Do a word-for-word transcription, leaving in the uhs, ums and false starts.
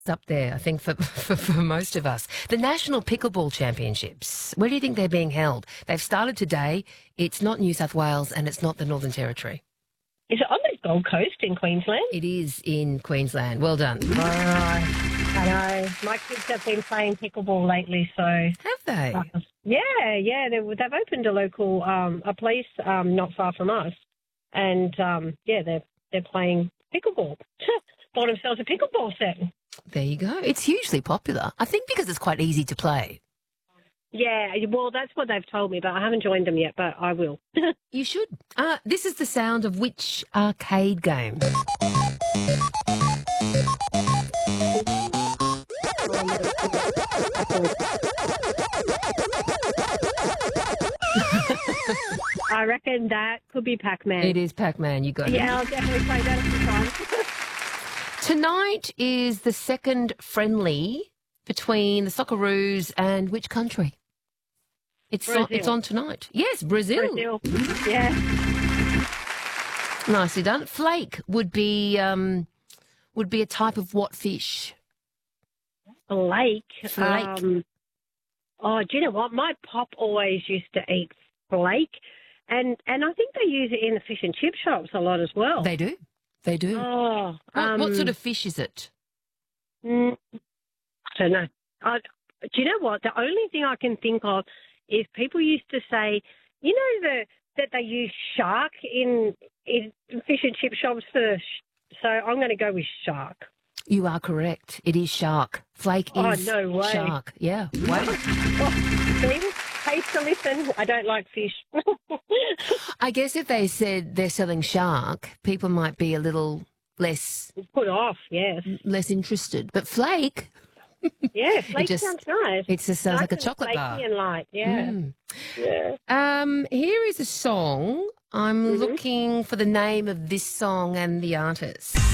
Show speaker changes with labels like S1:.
S1: It's up there, I think, for, for, for most of us. The National Pickleball Championships, where do you think they're being held? They've started today. It's not New South Wales and it's not the Northern Territory.
S2: Is it on the Gold Coast in Queensland?
S1: It is in Queensland. Well done.
S2: Oh, I know. My kids have been playing pickleball lately, so...
S1: Have they?
S2: Uh, yeah, yeah. They, they've opened a local, um, a place um, not far from us. And, um, yeah, they're, they're playing pickleball. Bought themselves a pickleball set.
S1: There you go. It's hugely popular. I think because it's quite easy to play.
S2: Yeah, well, that's what they've told me, but I haven't joined them yet, but I will.
S1: You should. Uh, this is the sound of which arcade game?
S2: I reckon that could be Pac-Man.
S1: It is Pac-Man. You got it.
S2: Yeah, I'll definitely play that at the time.
S1: Tonight is the second friendly between the Socceroos and which country? It's on, it's on tonight. Yes, Brazil.
S2: Brazil. Yeah.
S1: Nicely done. Flake would be um, would be a type of what fish?
S2: Flake.
S1: Flake.
S2: Um, oh, do you know what? My pop always used to eat flake, and and I think they use it in the fish and chip shops a lot as well.
S1: They do. They do.
S2: Oh,
S1: what,
S2: um,
S1: what sort of fish is it?
S2: Mm, I don't know. I, do you know what? The only thing I can think of is people used to say, you know, the that they use shark in in fish and chip shops for. Sh- so I'm going to go with shark.
S1: You are correct. It is shark. Flake is
S2: oh, no way.
S1: shark. Yeah. Wow.
S2: Oh, see? Taste to listen. I don't like fish.
S1: I guess if they said they're selling shark, people might be a little less
S2: put off. Yes.
S1: Less interested. But flake.
S2: Yeah, flake
S1: just,
S2: sounds nice.
S1: It just sounds
S2: nice
S1: like a chocolate bar.
S2: Flaky and light. Yeah.
S1: Mm.
S2: Yeah.
S1: Um. Here is a song. I'm
S2: Mm-hmm.
S1: looking for the name of this song and the artist.